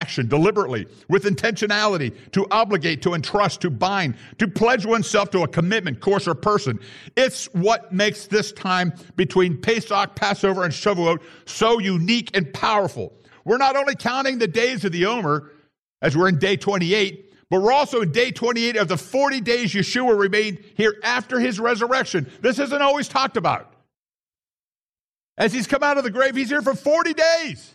action, deliberately, with intentionality, to obligate, to entrust, to bind, to pledge oneself to a commitment, course, or person. It's what makes this time between Pesach, Passover, and Shavuot so unique and powerful. We're not only counting the days of the Omer, as we're in day 28, but we're also in day 28 of the 40 days Yeshua remained here after his resurrection. This isn't always talked about. As he's come out of the grave, he's here for 40 days.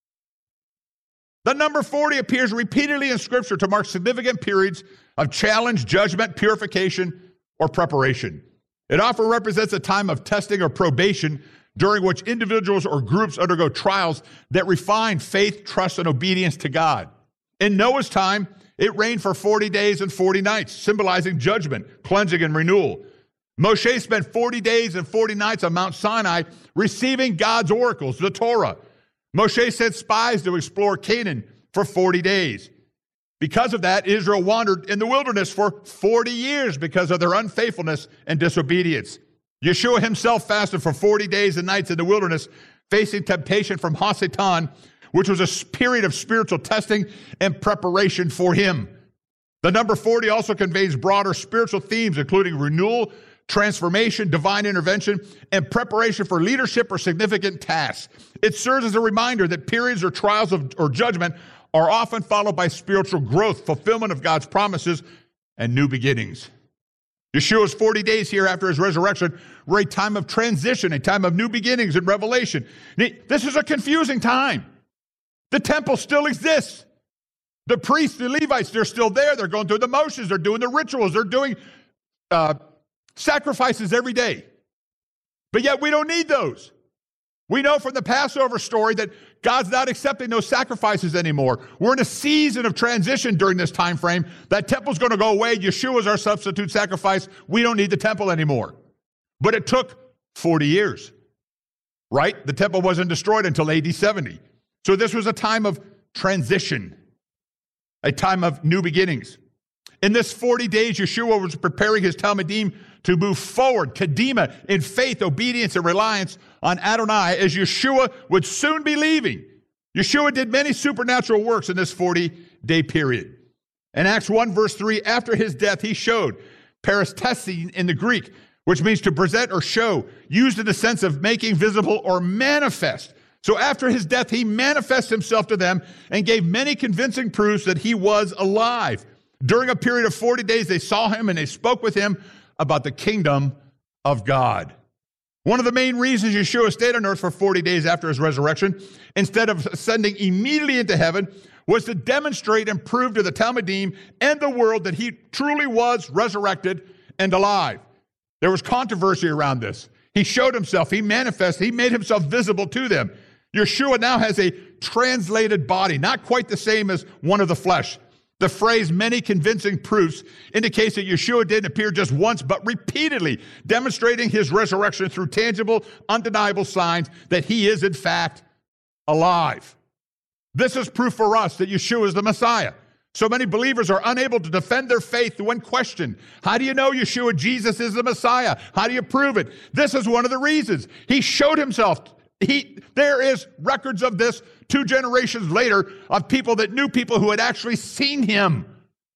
The number 40 appears repeatedly in Scripture to mark significant periods of challenge, judgment, purification, or preparation. It often represents a time of testing or probation during which individuals or groups undergo trials that refine faith, trust, and obedience to God. In Noah's time, it rained for 40 days and 40 nights, symbolizing judgment, cleansing, and renewal. Moshe spent 40 days and 40 nights on Mount Sinai receiving God's oracles, the Torah. Moshe sent spies to explore Canaan for 40 days. Because of that, Israel wandered in the wilderness for 40 years because of their unfaithfulness and disobedience. Yeshua himself fasted for 40 days and nights in the wilderness, facing temptation from Hasatan, which was a period of spiritual testing and preparation for him. The number 40 also conveys broader spiritual themes, including renewal, transformation, divine intervention, and preparation for leadership or significant tasks. It serves as a reminder that periods or trials or judgment are often followed by spiritual growth, fulfillment of God's promises, and new beginnings. Yeshua's 40 days here after his resurrection were a time of transition, a time of new beginnings and revelation. This is a confusing time. The temple still exists. The priests, the Levites, they're still there. They're going through the motions. They're doing the rituals. They're doing sacrifices every day. But yet we don't need those. We know from the Passover story that God's not accepting those sacrifices anymore. We're in a season of transition during this time frame. That temple's going to go away. Yeshua is our substitute sacrifice. We don't need the temple anymore. But it took 40 years, right? The temple wasn't destroyed until AD 70. So this was a time of transition, a time of new beginnings. In this 40 days, Yeshua was preparing his Talmudim to move forward, Kadima, in faith, obedience, and reliance on Adonai, as Yeshua would soon be leaving. Yeshua did many supernatural works in this 40-day period. In Acts 1, verse 3, after his death, he showed, paristesi in the Greek, which means to present or show, used in the sense of making visible or manifest. So after his death, he manifested himself to them and gave many convincing proofs that he was alive. During a period of 40 days, they saw him and they spoke with him about the kingdom of God. One of the main reasons Yeshua stayed on earth for 40 days after his resurrection, instead of ascending immediately into heaven, was to demonstrate and prove to the Talmudim and the world that he truly was resurrected and alive. There was controversy around this. He showed himself, he manifested, he made himself visible to them. Yeshua now has a translated body, not quite the same as one of the flesh. The phrase many convincing proofs indicates that Yeshua didn't appear just once, but repeatedly, demonstrating his resurrection through tangible, undeniable signs that he is, in fact, alive. This is proof for us that Yeshua is the Messiah. So many believers are unable to defend their faith when questioned. How do you know Yeshua, Jesus, is the Messiah? How do you prove it? This is one of the reasons. He showed himself. There is records of this 2 generations later of people that knew people who had actually seen him.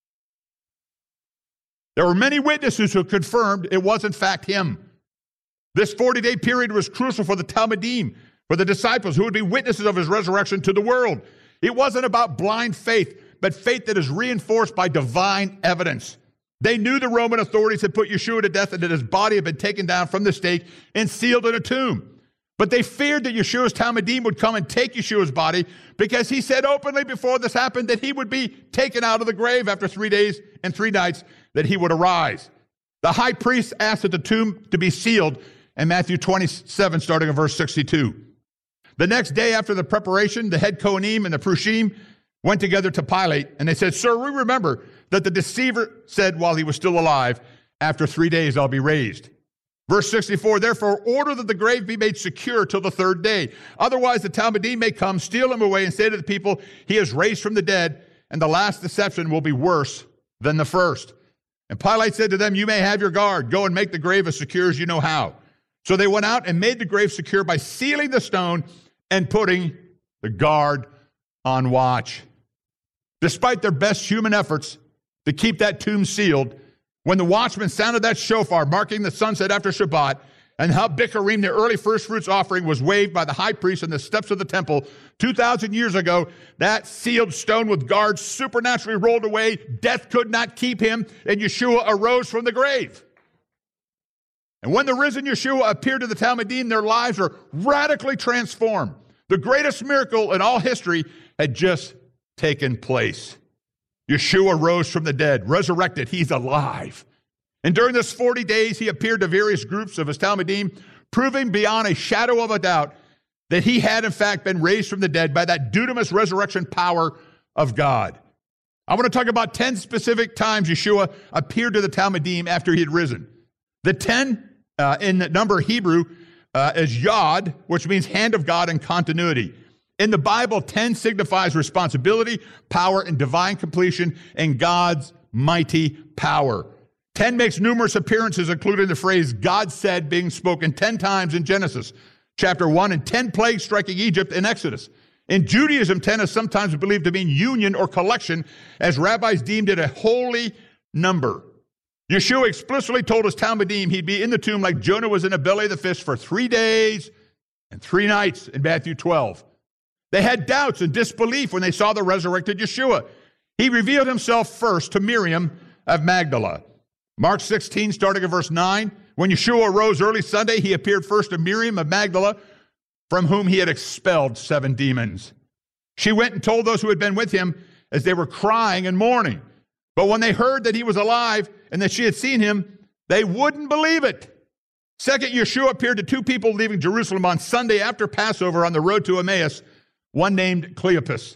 There were many witnesses who confirmed it was in fact him. This 40-day period was crucial for the Talmudim, for the disciples who would be witnesses of his resurrection to the world. It wasn't about blind faith, but faith that is reinforced by divine evidence. They knew the Roman authorities had put Yeshua to death and that his body had been taken down from the stake and sealed in a tomb. But they feared that Yeshua's Talmudim would come and take Yeshua's body because he said openly before this happened that he would be taken out of the grave after 3 days and 3 nights, that he would arise. The high priest asked that the tomb to be sealed in Matthew 27, starting in verse 62. The next day after the preparation, the head Kohanim and the Prushim went together to Pilate, and they said, "Sir, we remember that the deceiver said while he was still alive, after 3 days I'll be raised." Verse 64, therefore order that the grave be made secure till the 3rd day. Otherwise the Talmudim may come, steal him away, and say to the people, he is raised from the dead, and the last deception will be worse than the first. And Pilate said to them, you may have your guard. Go and make the grave as secure as you know how. So they went out and made the grave secure by sealing the stone and putting the guard on watch. despite their best human efforts to keep that tomb sealed, when the watchman sounded that shofar marking the sunset after Shabbat, and Bikurim, the early first fruits offering, was waved by the high priest on the steps of the temple 2,000 years ago, that sealed stone with guards supernaturally rolled away. Death could not keep him, and Yeshua arose from the grave. And when the risen Yeshua appeared to the Talmudim, their lives were radically transformed. The greatest miracle in all history had just taken place. Yeshua rose from the dead, resurrected. He's alive. And during this 40 days, he appeared to various groups of his Talmudim, proving beyond a shadow of a doubt that he had, in fact, been raised from the dead by that dunamis resurrection power of God. I want to talk about 10 specific times Yeshua appeared to the Talmudim after he had risen. The 10 in the number Hebrew is Yod, which means hand of God and continuity. In the Bible, 10 signifies responsibility, power, and divine completion in God's mighty power. 10 makes numerous appearances, including the phrase God said being spoken 10 times in Genesis chapter 1 and 10 plagues striking Egypt in Exodus. In Judaism, 10 is sometimes believed to mean union or collection, as rabbis deemed it a holy number. Yeshua explicitly told his Talmudim he'd be in the tomb like Jonah was in the belly of the fish for 3 days and 3 nights in Matthew 12. They had doubts and disbelief when they saw the resurrected Yeshua. He revealed himself first to Miriam of Magdala. Mark 16, starting at verse 9, when Yeshua arose early Sunday, he appeared first to Miriam of Magdala, from whom he had expelled 7 demons. She went and told those who had been with him as they were crying and mourning. But when they heard that he was alive and that she had seen him, they wouldn't believe it. Second, Yeshua appeared to 2 people leaving Jerusalem on Sunday after Passover on the road to Emmaus, one named Cleopas.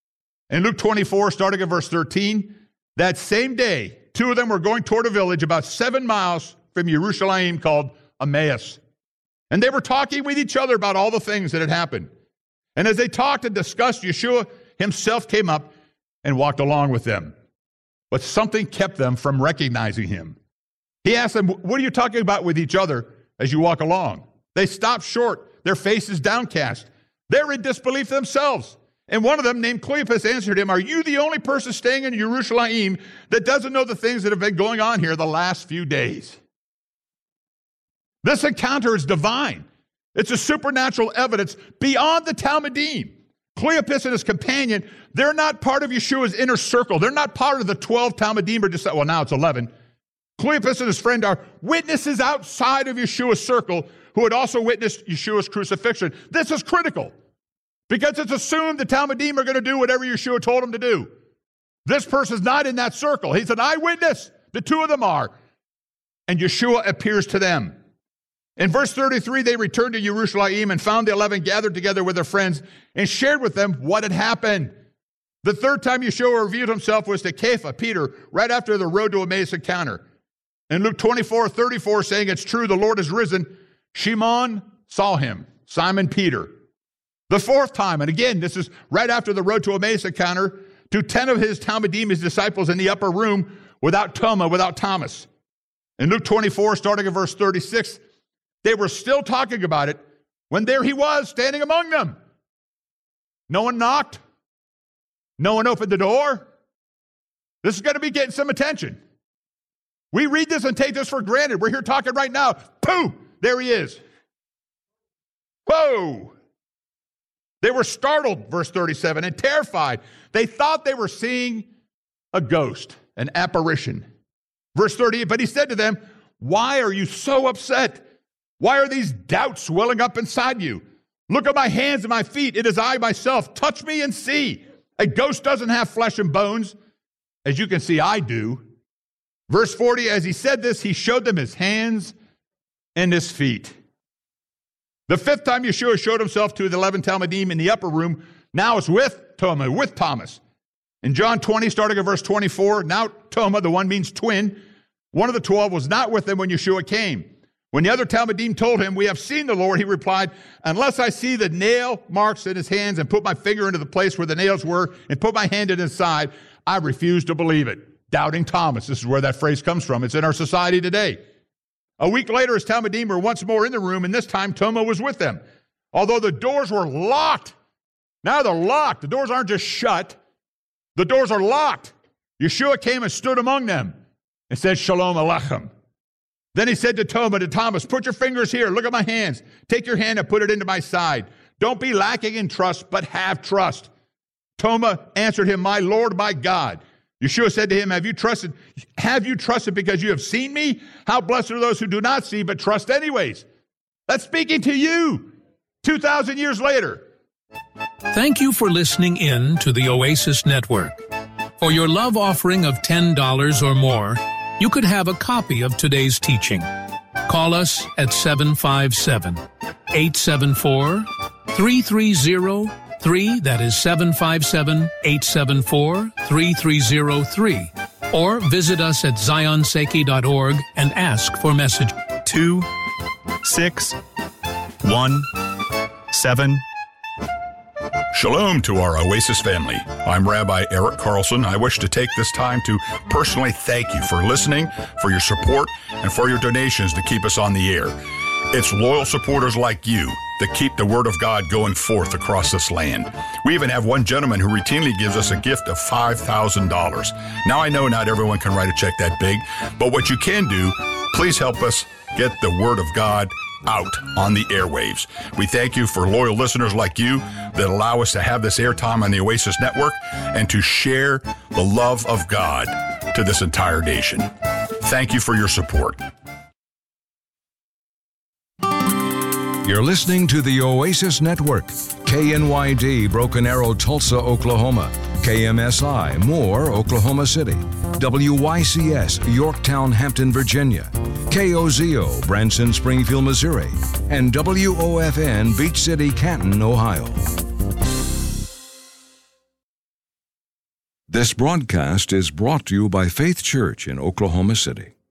In Luke 24, starting at verse 13, that same day, 2 of them were going toward a village about 7 miles from Jerusalem called Emmaus. And they were talking with each other about all the things that had happened. And as they talked and discussed, Yeshua himself came up and walked along with them. But something kept them from recognizing him. He asked them, "What are you talking about with each other as you walk along?" They stopped short, their faces downcast. They're in disbelief themselves. And one of them, named Cleopas, answered him, "Are you the only person staying in Jerusalem that doesn't know the things that have been going on here the last few days?" This encounter is divine. It's a supernatural evidence beyond the Talmudim. Cleopas and his companion, they're not part of Yeshua's inner circle. They're not part of the 12 Talmudim, well, now it's 11. Cleopas and his friend are witnesses outside of Yeshua's circle who had also witnessed Yeshua's crucifixion. This is critical because it's assumed the Talmudim are going to do whatever Yeshua told them to do. This person's not in that circle. He's an eyewitness. The 2 of them are. And Yeshua appears to them. In verse 33, they returned to Jerusalem and found the 11 gathered together with their friends and shared with them what had happened. The 3rd time Yeshua revealed himself was to Kepha, Peter, right after the road to Emmaus encounter. In Luke 24:34, saying, "It's true, the Lord is risen," Shimon saw him, Simon Peter. The 4th time, and again, this is right after the road to Emmaus encounter, to 10 of his Talmudim, his disciples, in the upper room without Thomas. In Luke 24, starting at verse 36, they were still talking about it when there he was standing among them. No one knocked. No one opened the door. This is going to be getting some attention. We read this and take this for granted. We're here talking right now. Pooh! There he is. Whoa! They were startled, verse 37, and terrified. They thought they were seeing a ghost, an apparition. Verse 38, but he said to them, "Why are you so upset? Why are these doubts welling up inside you? Look at my hands and my feet. It is I myself. Touch me and see. A ghost doesn't have flesh and bones, as you can see I do." Verse 40, as he said this, he showed them his hands and his feet. The 5th time Yeshua showed himself to the 11 Talmudim in the upper room, now it's with Thomas. In John 20, starting at verse 24, now Thomas, the one means twin, one of the 12, was not with them when Yeshua came. When the other Talmudim told him, "We have seen the Lord," he replied, "Unless I see the nail marks in his hands and put my finger into the place where the nails were and put my hand in his side, I refuse to believe it." Doubting Thomas. This is where that phrase comes from. It's in our society today. A week later, his Talmudim were once more in the room, and this time Thomas was with them. Although the doors were locked. Now they're locked. The doors aren't just shut. The doors are locked. Yeshua came and stood among them and said, Shalom Aleichem. Then he said to Thomas, put your fingers here. Look at my hands. Take your hand and put it into my side. Don't be lacking in trust, but have trust. Thomas answered him, my Lord, my God. Yeshua said to him, have you trusted because you have seen me? How blessed are those who do not see, but trust anyways. That's speaking to you 2,000 years later. Thank you for listening in to the Oasis Network. For your love offering of $10 or more, you could have a copy of today's teaching. Call us at 757-874-3303. That is 757-874-3303. Or visit us at zionseki.org and ask for message 2617. Shalom to our Oasis family. I'm Rabbi Eric Carlson. I wish to take this time to personally thank you for listening, for your support, and for your donations to keep us on the air. It's loyal supporters like you that keep the Word of God going forth across this land. We even have one gentleman who routinely gives us a gift of $5,000. Now, I know not everyone can write a check that big, but what you can do, please help us get the Word of God out on the airwaves. We thank you for loyal listeners like you that allow us to have this airtime on the Oasis Network and to share the love of God to this entire nation. Thank you for your support. You're listening to the Oasis Network, KNYD, Broken Arrow, Tulsa, Oklahoma, KMSI, Moore, Oklahoma City, WYCS, Yorktown, Hampton, Virginia, KOZO, Branson, Springfield, Missouri, and WOFN, Beach City, Canton, Ohio. This broadcast is brought to you by Faith Church in Oklahoma City.